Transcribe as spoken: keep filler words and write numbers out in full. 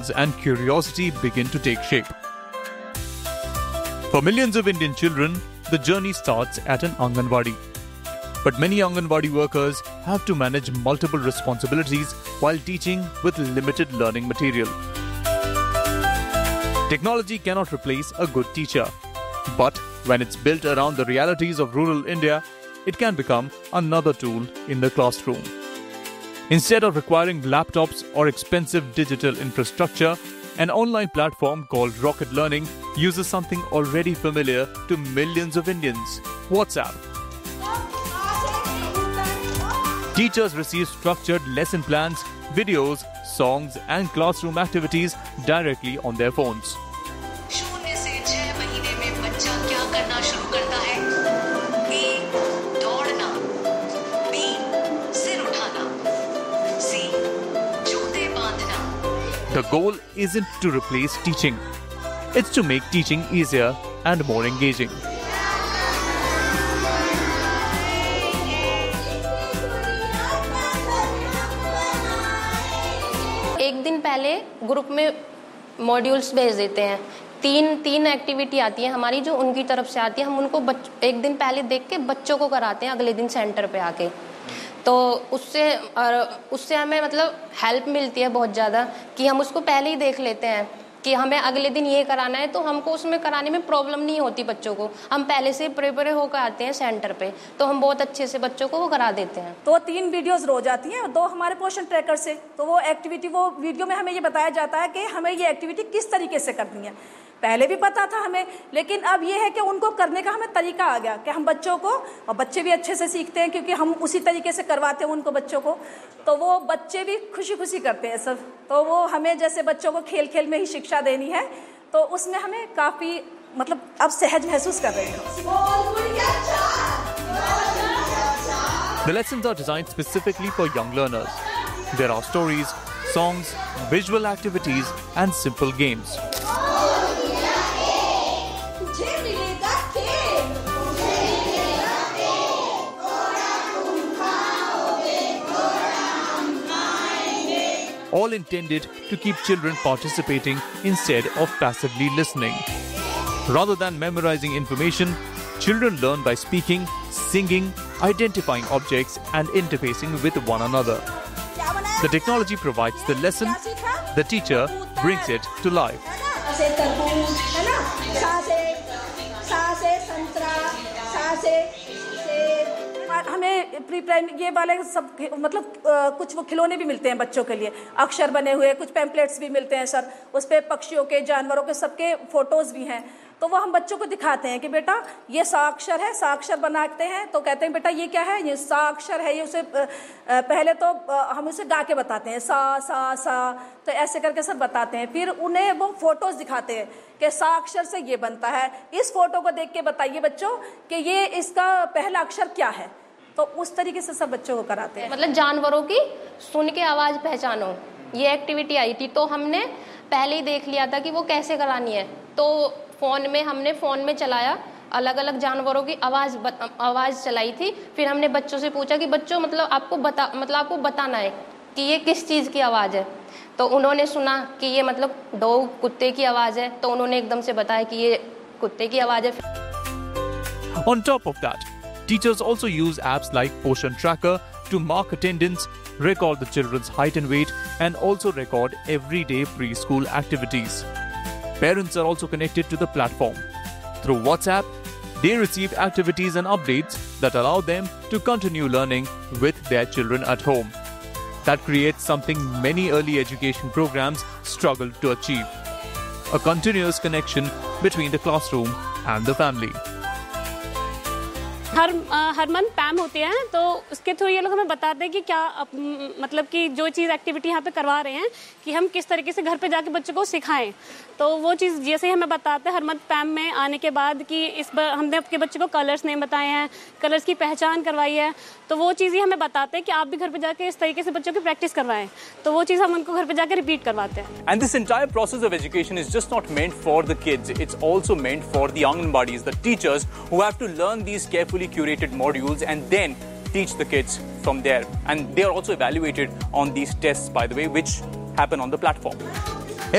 skills and curiosity begin to take shape. For millions of Indian children, the journey starts at an Anganwadi. But many Anganwadi workers have to manage multiple responsibilities while teaching with limited learning material. Technology cannot replace a good teacher. But when it's built around the realities of rural India, it can become another tool in the classroom. Instead of requiring laptops or expensive digital infrastructure, an online platform called Rocket Learning uses something already familiar to millions of Indians: WhatsApp. Teachers receive structured lesson plans, videos, songs, and classroom activities directly on their phones. शून्य से छह महीने में बच्चा क्या करना शुरू करता है? ए, दौड़ना, बी, सिर उठाना, सी, जूते बांधना. The goal isn't to replace teaching. It's to make teaching easier and more engaging. एक दिन पहले ग्रुप में मॉड्यूल्स भेज देते हैं. तीन तीन एक्टिविटी आती है हमारी जो उनकी तरफ से आती है. हम उनको बच, एक दिन पहले देख के बच्चों को कराते हैं अगले दिन सेंटर पे आके. तो उससे उससे हमें मतलब हेल्प मिलती है बहुत ज़्यादा कि हम उसको पहले ही देख लेते हैं कि हमें अगले दिन ये कराना है, तो हमको उसमें कराने में प्रॉब्लम नहीं होती बच्चों को. हम पहले से प्रिपेयर होकर आते हैं सेंटर पे, तो हम बहुत अच्छे से बच्चों को वो करा देते हैं. तो तीन वीडियोस रोज आती हैं, दो हमारे पोर्शन ट्रैकर से. तो वो एक्टिविटी वो वीडियो में हमें ये बताया जाता है कि हमें ये एक्टिविटी किस तरीके से करनी है. पहले भी पता था हमें, लेकिन अब ये है कि उनको करने का हमें तरीका आ गया कि हम बच्चों को, और बच्चे भी अच्छे से सीखते हैं क्योंकि हम उसी तरीके से करवाते हैं उनको बच्चों को. तो वो बच्चे भी खुशी खुशी करते हैं सब. तो वो हमें जैसे बच्चों को खेल खेल में ही शिक्षा देनी है, तो उसमें हमें काफ़ी मतलब अब सहज महसूस कर रहे हैं. The lessons are designed specifically for young learners. There are stories, songs, visual activities, and simple games. All intended to keep children participating instead of passively listening. Rather than memorizing information, children learn by speaking, singing, identifying objects, and interfacing with one another. The technology provides the lesson, the teacher brings it to life. हमें pre primary ये वाले सब मतलब आ, कुछ वो खिलौने भी मिलते हैं बच्चों के लिए, अक्षर बने हुए, कुछ पैम्पलेट्स भी मिलते हैं सर. उस पे पक्षियों के, जानवरों के, सबके फोटोज भी हैं. तो वो हम बच्चों को दिखाते हैं कि बेटा ये साक्षर है, साक्षर बनाते हैं. तो कहते हैं बेटा ये क्या है, ये साक्षर है. ये उसे पहले तो हम उसे गा के बताते हैं, सा सा सा. तो ऐसे करके सब बताते हैं. फिर उन्हें वो फोटोज दिखाते हैं कि साक्षर से ये बनता है. इस फोटो को देख के बताइए बच्चों कि ये इसका पहला अक्षर क्या है. तो उस तरीके से सब बच्चों को कराते हैं. मतलब जानवरों की सुन के आवाज़ पहचानो, ये एक्टिविटी आई थी, तो हमने पहले ही देख लिया था कि वो कैसे करानी है. तो फ़ोन में हमने फ़ोन में चलाया, अलग अलग जानवरों की आवाज़ आवाज़ चलाई थी. फिर हमने बच्चों से पूछा कि बच्चों मतलब आपको बता मतलब आपको बताना है कि ये किस चीज़ की आवाज़ है. तो उन्होंने सुना कि ये मतलब डॉग, कुत्ते की आवाज़ है. तो उन्होंने एकदम से बताया कि ये कुत्ते की आवाज़ है. On top of that, teachers also use apps like Poshan Tracker to mark attendance, record the children's height and weight, and also record everyday preschool activities. Parents are also connected to the platform. Through WhatsApp, they receive activities and updates that allow them to continue learning with their children at home. That creates something many early education programs struggle to achieve: a continuous connection between the classroom and the family. Her her month पैम होते हैं, तो उसके through ये लोग हमें बताते हैं कि क्या मतलब कि जो चीज़ एक्टिविटी यहाँ पे करवा रहे हैं कि हम किस तरीके से घर पे जाके बच्चों को सिखाएं. तो वो चीज़ जैसे ही हमें बताते हैं हर मंथ पैम में आने के बाद कि इस बार हमने आपके बच्चे को कलर्स नेम बताए हैं, कलर्स की पहचान करवाई है. तो वो चीज़ ही हमें बताते हैं कि आप भी घर पे जाके इस तरीके से बच्चों की प्रैक्टिस करवाएं. तो वो चीज़ हम उनको घर पे जाके रिपीट करवाते हैं. And this entire process of education is just not meant for the kids. It's also meant for the Anganwadis, the teachers who have to learn these carefully curated modules and then teach the kids from there. And they are also evaluated on these tests, by the way, which happen on the platform.